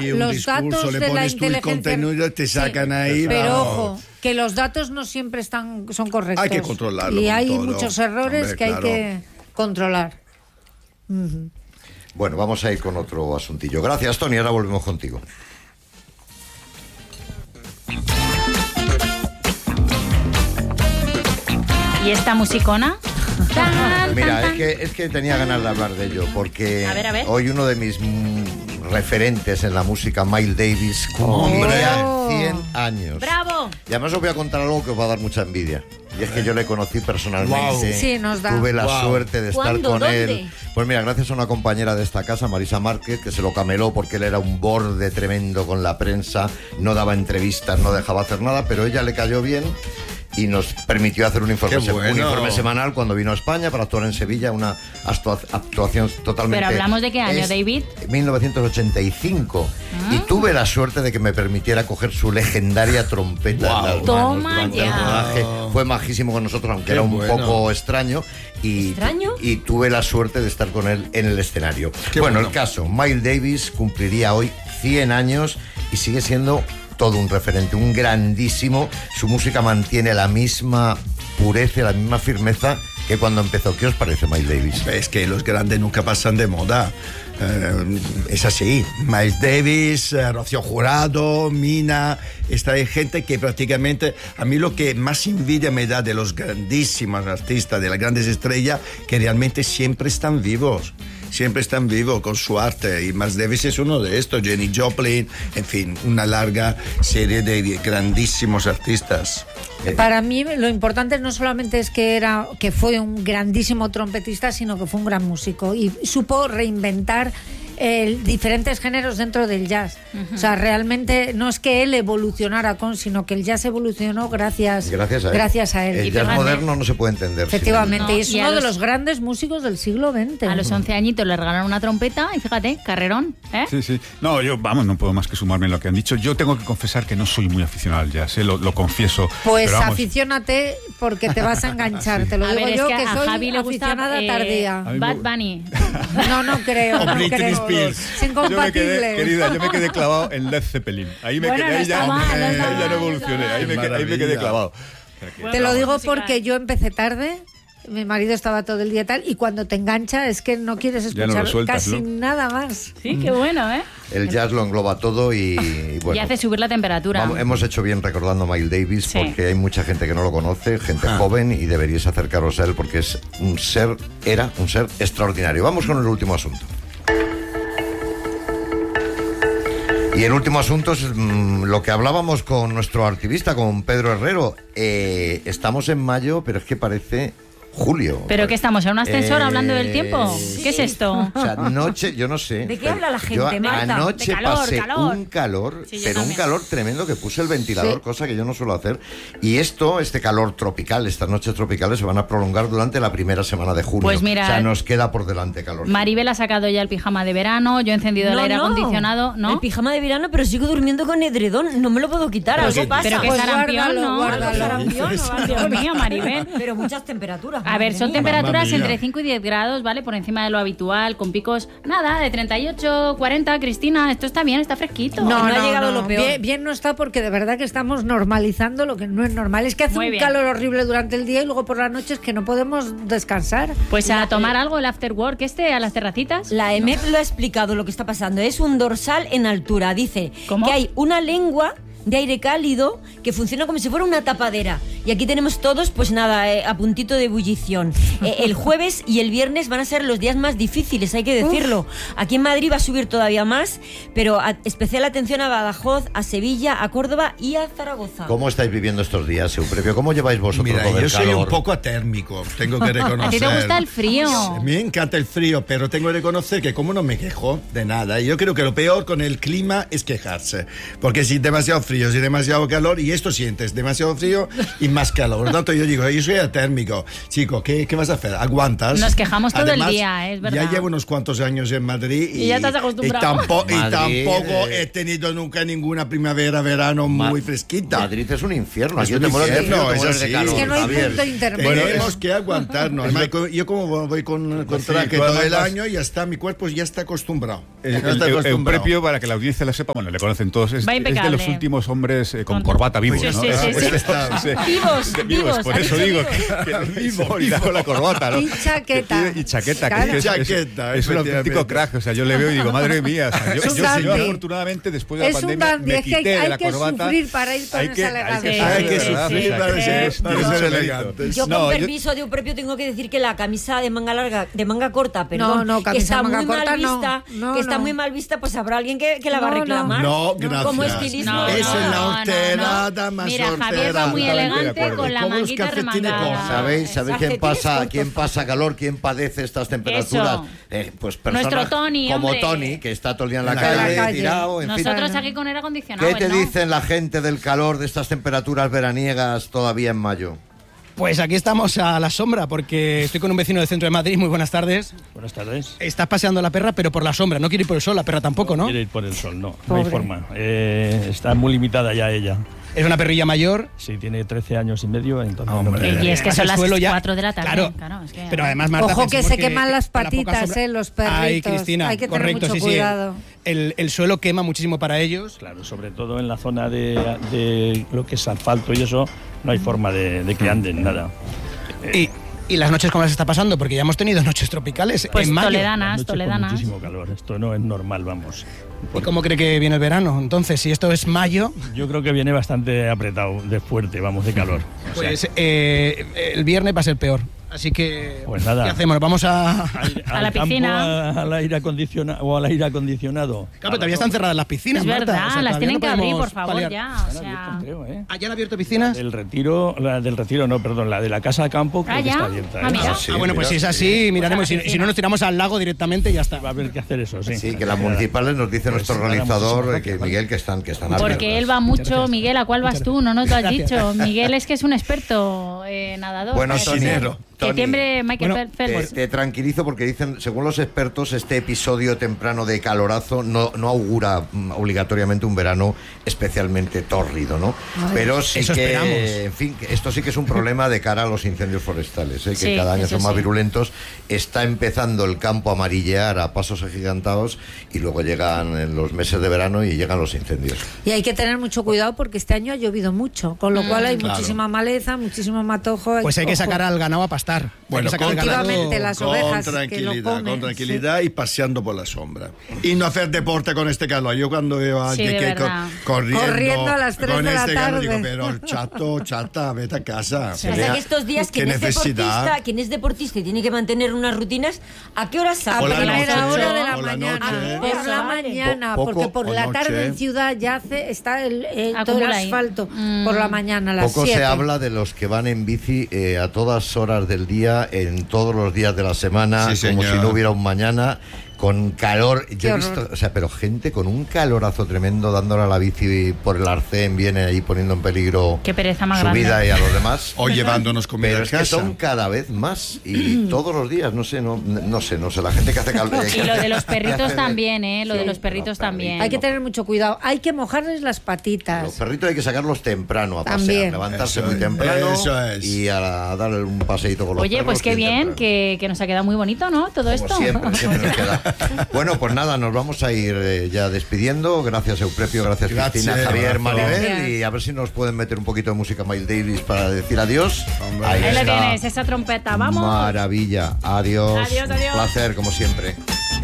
ahí un discurso, le pones tú el contenido y te sacan ahí. Pero vamos. ojo, que los datos no siempre son correctos. Hay que controlarlo. Y hay todo. muchos errores, Hombre, que claro. hay que controlar. Bueno, vamos a ir con otro asuntillo. Gracias, Tony. Ahora volvemos contigo. ¿Y esta musicona? Mira, es que tenía ganas de hablar de ello, porque A ver. hoy uno de mis referentes en la música, Miles Davis, cumplía 100 años. ¡Bravo! Y además os voy a contar algo que os va a dar mucha envidia. Y es que yo le conocí personalmente. Wow. Sí, nos da. Tuve la suerte de estar ¿Cuándo? con ¿Dónde? él. Pues mira, gracias a una compañera de esta casa, Marisa Márquez, que se lo cameló porque él era un borde tremendo con la prensa, no daba entrevistas, no dejaba hacer nada, pero ella le cayó bien y nos permitió hacer un informe, Qué bueno. un informe semanal cuando vino a España para actuar en Sevilla, una actuación totalmente... ¿Pero hablamos de qué año, es David? 1985. Y tuve la suerte de que me permitiera coger su legendaria trompeta en las manos Toma durante el ya. rodaje. Fue majísimo con nosotros, aunque Qué era un bueno. poco extraño. ¿Extraño? Y tuve la suerte de estar con él en el escenario. Qué bueno, bueno. el caso, Miles Davis cumpliría hoy 100 años y sigue siendo todo un referente, un grandísimo. Su música mantiene la misma pureza, la misma firmeza que cuando empezó. ¿Qué os parece Miles Davis? Es que los grandes nunca pasan de moda. Es así. Miles Davis, Rocío Jurado, Mina, esta gente que prácticamente, a mí lo que más envidia me da de los grandísimos artistas, de las grandes estrellas, que realmente siempre están vivos. Siempre están vivos con su arte, y Miles Davis es uno de estos, Jenny Joplin, en fin, una larga serie de grandísimos artistas. Para mí lo importante no solamente es que fue un grandísimo trompetista, sino que fue un gran músico y supo reinventar diferentes géneros dentro del jazz. O sea, realmente no es que él evolucionara sino que el jazz evolucionó gracias a él. El jazz moderno no se puede entender. Efectivamente, No, y es y a uno de los- los grandes músicos del siglo XX. A los 11 añitos le regalaron una trompeta y fíjate, carrerón, ¿eh? Sí, sí. No, yo, vamos, no puedo más que sumarme en lo que han dicho. Yo tengo que confesar que no soy muy aficionado al jazz, lo confieso. Pues Pero vamos, aficiónate porque te vas a enganchar. Te lo A digo ver, es yo, que que a soy Javi le gusta aficionada tardía. A mí Bad me- Bunny. No creo. O no Britney creo. Spears. Es Yo me incompatible. quedé, querida, yo me quedé clavado en Led Zeppelin. Ahí me Bueno, quedé, no ahí ya, está mal, no ahí está ya mal, no no evolucioné, está ahí me quedé Maravilla. clavado. Te lo digo musical. porque yo empecé tarde. Mi marido estaba todo el día y tal, y cuando te engancha es que no quieres Ya no lo escuchar sueltas, casi ¿no? nada más. Sí, qué bueno, ¿eh? El jazz lo engloba todo y bueno. Y hace subir la temperatura. Vamos, hemos hecho bien recordando a Miles Davis Sí. porque hay mucha gente que no lo conoce, gente joven, y deberíais acercaros a él porque era un ser extraordinario. Vamos con el último asunto. Y el último asunto es lo que hablábamos con nuestro activista, con Pedro Herrero. Estamos en mayo, pero es que parece julio. ¿Pero qué estamos? ¿En un ascensor hablando del tiempo? Sí. ¿Qué es esto? O sea, anoche, yo no sé. ¿De qué pero habla la gente, yo Marta? Anoche De calor, pasé calor. un calor, Sí, yo pero un también. calor tremendo, que puse el ventilador, cosa que yo no suelo hacer. Y este calor tropical, estas noches tropicales se van a prolongar durante la primera semana de junio. Pues mira, o sea, nos queda por delante calor. Maribel ha sacado ya el pijama de verano, yo he encendido el aire acondicionado, ¿no? El pijama de verano, pero sigo durmiendo con edredón. No me lo puedo quitar, algo pasa. Pero que Pues sarampión, ¿no? guárdalo. Sarampión, no, Dios mío, Maribel. Pero muchas temperaturas. A ver, son madre mía. temperaturas Mamma mía. entre 5 y 10 grados, ¿vale? Por encima de lo habitual, con picos, nada, de 38, 40, Cristina, esto está bien, está fresquito. no ha llegado lo peor. Bien no está, porque de verdad que estamos normalizando lo que no es normal. Es que hace Muy un bien. calor horrible durante el día y luego por las noches que no podemos descansar. Pues a tomar algo, el after work a las terracitas. La EMET lo ha explicado lo que está pasando. Es un dorsal en altura. Dice ¿Cómo? que hay una lengua de aire cálido que funciona como si fuera una tapadera. Y aquí tenemos todos, pues nada, a puntito de ebullición. El jueves y el viernes van a ser los días más difíciles, hay que decirlo. Aquí en Madrid va a subir todavía más, pero especial atención a Badajoz, a Sevilla, a Córdoba y a Zaragoza. ¿Cómo estáis viviendo estos días, Euprepio? ¿Cómo lleváis vosotros Mira, todo yo el soy calor? un poco atérmico, tengo que reconocer. ¿A ti te gusta el frío? A mí me encanta el frío, pero tengo que reconocer que como no me quejo de nada, y yo creo que lo peor con el clima es quejarse, porque si demasiado frío, si demasiado calor, y esto sientes demasiado frío y más calor. Por lo tanto, yo digo, yo soy atérmico. Chico, ¿qué vas a hacer? ¿Aguantas? Nos quejamos todo Además, el día, es verdad. Ya llevo unos cuantos años en Madrid Y ya estás acostumbrado. y Madrid, tampoco he tenido nunca ninguna primavera, verano muy fresquita. Madrid es un infierno. Es Aquí un te mueres de infierno, frío, te es mueres de así. calor, Es que no hay Javier. punto intermedio. Tenemos que aguantarnos. Además, yo como voy con traje tú todo además el vas- año, ya está, mi cuerpo ya está acostumbrado. Euprepio, para que la audiencia lo sepa, bueno, le conocen todos, es Va de impecable. los últimos hombres con corbata vivos, Sí, ¿no? sí, sí, sí. Vivos, por ha eso dicho digo vivos. que vivo con la corbata, ¿no? Y chaqueta. Y chaqueta, Claro. que es un Efectivamente. auténtico crack. O sea, yo le veo y digo, madre mía. O sea, Es un yo dandy. afortunadamente, después de la Es un pandemia, dandy, me es que quité de hay la que corbata. sufrir para ir con esa elegancia. Hay que Sí, sufrir sí, para sí. ser Tiene elegantes. Yo, No, con yo- permiso de Euprepio, tengo que decir que la camisa de manga larga, de manga corta, perdón, No, que camisa está de manga muy mal corta, no. vista, No, que está no. muy mal vista, pues habrá alguien que la va a No, no. reclamar. No, gracias. Como estilismo. No, Es no, en la no, horterada no. más Mira, Javier va horterada. muy Totalmente de elegante acuerdo. con la Como los manguita calcetines remangada. cortos. ¿Sabéis quién Calcetines pasa, cortos. quién pasa calor, quién padece estas temperaturas? Eso. Pues personas Nuestro Tony, como hombre. Tony, que está todo el día en la En la calle, calle. tirado, en fin. Nosotros aquí con aire acondicionado. ¿Qué te él no. dicen la gente del calor de estas temperaturas veraniegas todavía en mayo? Pues aquí estamos a la sombra porque estoy con un vecino del centro de Madrid. Muy buenas tardes. Buenas tardes. Estás paseando la perra, pero por la sombra. No quiere ir por el sol, la perra tampoco, ¿no? Quiere ir por el sol, no hay Pobre. forma. Está muy limitada ya ella. Es una perrilla mayor. Sí, tiene 13 años y medio, entonces... Hombre. Y es que Además, son el las suelo ya- 4 de la tarde. Claro, es que- pero además Marta, Ojo que pensemos se queman las con la poca patitas, sombra- los perritos. Ay, Cristina, Hay que tener correcto, mucho sí, cuidado. sí. El suelo quema muchísimo para ellos. Claro, sobre todo en la zona de lo que es asfalto y eso, no hay forma de que anden, nada. Y las noches, ¿cómo las está pasando? Porque ya hemos tenido noches tropicales Pues en mayo. Las toledanas, noches con toledanas. muchísimo calor, esto no es normal, vamos. ¿Y cómo cree que viene el verano? Entonces, si esto es mayo, Yo creo que viene bastante apretado, de fuerte, vamos, de calor. O sea, pues el viernes va a ser peor. Así que, Pues nada. ¿qué hacemos? Vamos a... A la al campo, piscina. al aire acondicionado o al aire acondicionado. Claro, pero todavía están cerradas las piscinas, Es Marta. verdad, O sea, las todavía tienen no que abrir, podemos por favor, paliar. ya. O Están sea, abiertos, creo, ¿eh? ¿Ah, ya han abierto piscinas? La del retiro no, perdón, la de la casa de campo creo Ah, que ¿ya? está abierta. Ah, mira. Sí, Ah, bueno, pues mira. si es así, miraremos. a la Si no, nos tiramos al lago directamente y ya está. Va a haber que hacer eso, sí. Sí, que las municipales nos dice nuestro Pues, organizador, muchísimas que gracias, Miguel, que están Porque él va Muchas mucho. gracias. Miguel, ¿a cuál vas Muchas tú? No nos lo has gracias. dicho. Miguel es que es un experto nadador. Bueno, Parece Tony, ser. Que Tony, tiembre Michael bueno, Phelps. Te tranquilizo porque dicen, según los expertos, este episodio temprano de calorazo no augura obligatoriamente un verano especialmente tórrido, ¿no? Pero sí eso que, esperamos. en fin, que esto sí que es un problema de cara a los incendios forestales, que Sí, cada año eso son más sí. virulentos. Está empezando el campo a amarillear a pasos agigantados y luego llegan en los meses de verano y llegan los incendios. Y hay que tener mucho cuidado porque este año ha llovido mucho, con lo cual hay muchísima maleza, muchísimo matojo. Pues hay que ojo. sacar al ganado a pastar. Bueno, Hay que sacar al ganado- Efectivamente, las ovejas que lo comen, con tranquilidad y paseando por la sombra. Y no hacer deporte con este calor. Yo cuando veo a Sí, alguien de que verdad. Corriendo a las 3 con de la este calor, tarde. digo, pero chata, vete a casa. O sea, que estos días ¿Qué necesidad? quien es deportista y tiene que mantener unas rutinas, ¿a qué hora A sale? Por la primera noche, hora de la por la mañana. noche. Por la Eso, mañana, poco porque por o la noche. tarde en ciudad ya está todo el Acumula ahí. asfalto. Por la mañana, a las Poco 7. se habla de los que van en bici a todas horas del día, en todos los días de la semana, Sí, como señor. si no hubiera un mañana, con calor. Yo he Qué visto, horror. o sea, pero gente con un calorazo tremendo dándole a la bici por el arcén, viene ahí poniendo en peligro Qué pereza más su grande. vida y a los demás. O llevándonos comida Pero a es que casa. son cada vez más y todos los días, no sé, la gente que hace calor. Y lo de los perritos también, ¿eh? Lo de los perritos los también. Hay que tener mucho cuidado. Hay que mojarles las patitas. Los perritos hay que sacarlos temprano a pasear, También. levantarse Eso muy es, temprano eso es. y a darle un paseíto con los Oye, perros pues qué bien, temprano. que nos ha quedado muy bonito, ¿no? Todo Como esto. siempre nos queda. Bueno, pues nada, nos vamos a ir ya despidiendo. Gracias, Euprepio, gracias, Gracias, Cristina, Javier, abrazo. Maribel. Gracias. Y a ver si nos pueden meter un poquito de música Miles Davis para decir adiós. Hombre. Ahí lo está. tienes, esa trompeta, vamos. Maravilla. Adiós. Adiós, adiós. Un placer, como siempre.